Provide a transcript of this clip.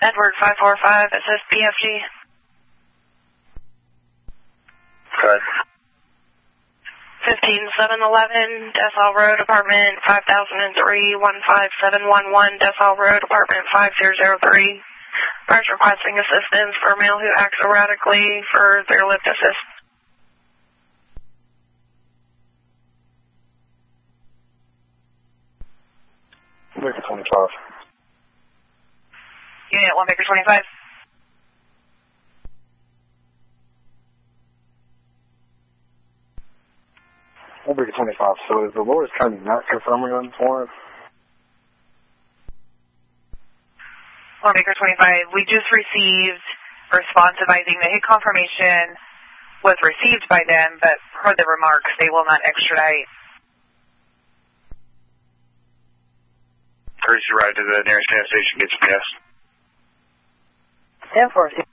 Edward 545, assist BFG. Good. 15711, Desal Road, apartment 5003, 15711, Desal Road, apartment 5003. Cars requesting assistance for a male who acts erratically for their lift assist. Baker 25. Unit 1 Baker 25. Baker 25. So is the Lord's County not confirming on this warrant? 1 Baker 25. We just received a response advising the hit confirmation was received by them, but per the remarks, they will not extradite. Courtesy ride to the nearest gas station, get some gas. 10-4.